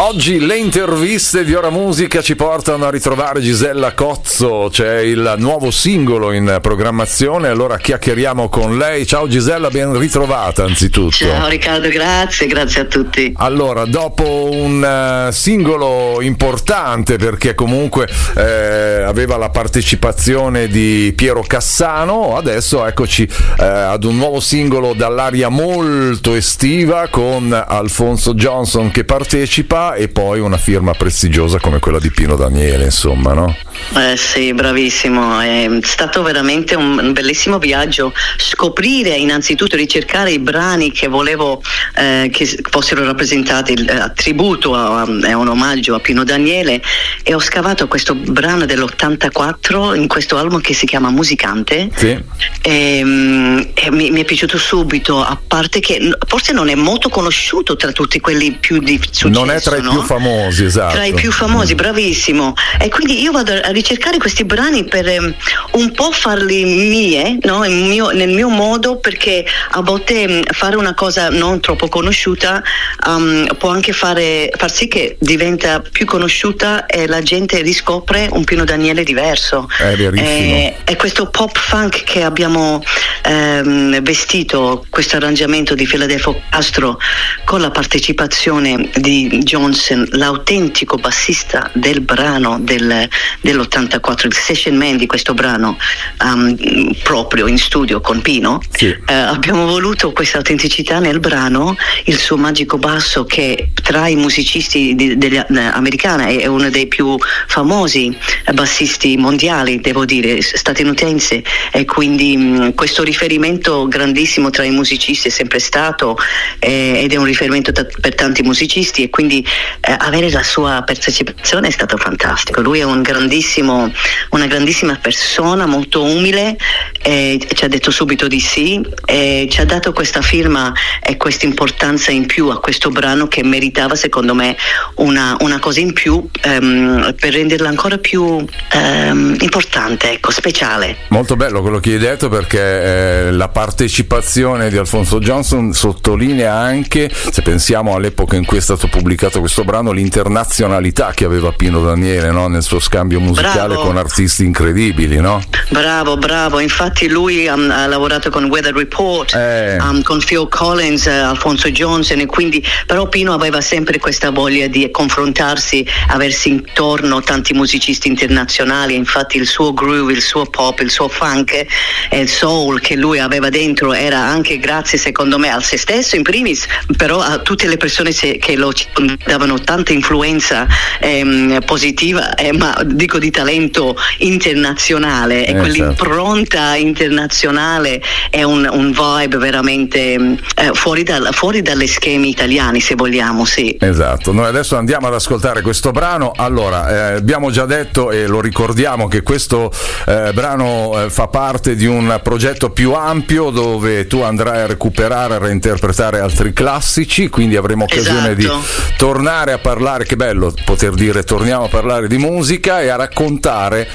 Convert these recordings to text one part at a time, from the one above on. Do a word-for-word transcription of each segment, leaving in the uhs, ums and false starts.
Oggi le interviste di Ora Musica ci portano a ritrovare Gisella Cozzo, c'è il nuovo singolo in programmazione, allora chiacchieriamo con lei. Ciao Gisella, ben ritrovata anzitutto. Ciao Riccardo, grazie, grazie a tutti. Allora, dopo un uh, singolo importante, perché comunque eh, aveva la partecipazione di Piero Cassano, adesso eccoci eh, ad un nuovo singolo dall'aria molto estiva con Alfonso Johnson che partecipa e poi una firma prestigiosa come quella di Pino Daniele, insomma, no? Eh sì, bravissimo, è stato veramente un, un bellissimo viaggio, scoprire innanzitutto, ricercare i brani che volevo eh, che fossero rappresentati a tributo, a, a, a un omaggio a Pino Daniele, e ho scavato questo brano dell'ottantaquattro in questo album che si chiama Musicante. Sì. E, e mi, mi è piaciuto subito, a parte che forse non è molto conosciuto tra tutti quelli più di successo, non è tra i no? più famosi, esatto. Tra i più famosi, bravissimo. E quindi io vado a ricercare questi brani per um, un po' farli mie, no? Il mio, nel mio modo, perché a volte um, fare una cosa non troppo conosciuta um, può anche fare far sì che diventa più conosciuta e la gente riscopre un Pino Daniele diverso. È verissimo. E, e questo pop funk che abbiamo um, vestito, questo arrangiamento di Philadelphia Castro con la partecipazione di Johnson, l'autentico bassista del brano del, dell'ottantaquattro, il session man di questo brano, um, proprio in studio con Pino. Sì. Uh, abbiamo voluto questa autenticità nel brano, il suo magico basso che tra i musicisti di, degli, uh, americani è uno dei più famosi bassisti mondiali, devo dire, statunitense, e quindi um, questo riferimento grandissimo tra i musicisti è sempre stato eh, ed è un riferimento t- per tanti musicisti, e quindi eh, avere la sua partecipazione è stato fantastico. Lui è un grandissimo, una grandissima persona, molto umile, e ci ha detto subito di sì, e ci ha dato questa firma e questa importanza in più a questo brano che meritava, secondo me, una, una cosa in più um, per renderla ancora più um, importante, ecco, speciale. Molto bello quello che hai detto, perché eh, la partecipazione di Alfonso Johnson sottolinea anche, se pensiamo all'epoca in cui è stato pubblicato questo brano, l'internazionalità che aveva Pino Daniele, no? Nel suo scambio musicale. Bravo. Con artisti incredibili, no? Bravo, bravo, infatti lui um, ha lavorato con Weather Report, eh. um, con Phil Collins, uh, Alfonso Johnson, e quindi però Pino aveva sempre questa voglia di confrontarsi, aversi intorno tanti musicisti internazionali, infatti il suo groove, il suo pop, il suo funk e il soul che lui aveva dentro era anche grazie, secondo me, a se stesso in primis, però a tutte le persone se, che lo davano tanta influenza ehm, positiva, eh, ma dico di talento internazionale, e eh, quell'impronta certo. internazionale è un, un vibe veramente eh, fuori, dal, fuori dalle schemi italiani, se vogliamo, sì. Esatto, noi adesso andiamo ad ascoltare questo brano. Allora, eh, abbiamo già detto e lo ricordiamo che questo eh, brano eh, fa parte di un progetto più ampio dove tu andrai a recuperare, a reinterpretare altri classici, quindi avremo occasione esatto. di tornare a parlare, che bello poter dire torniamo a parlare di musica e a raccontare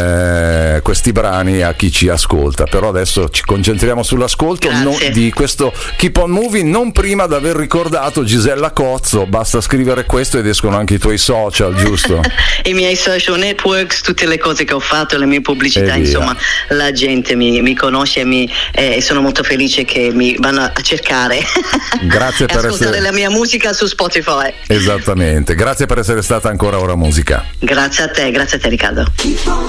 eh, questi brani a chi ci ascolta. Però adesso ci concentriamo sull'ascolto no, di questo Keep on Moving, non prima di aver ricordato Gisella Cozzo. Basta scrivere questo ed escono anche i tuoi social, giusto? I miei social networks, tutte le cose che ho fatto, le mie pubblicità, insomma la gente mi, mi conosce e mi, eh, sono molto felice che mi vanno a cercare. Grazie per ascoltare essere... la mia musica su Spotify. Esattamente, grazie per essere stata ancora Ora Musica. Grazie a te, grazie a te Riccardo.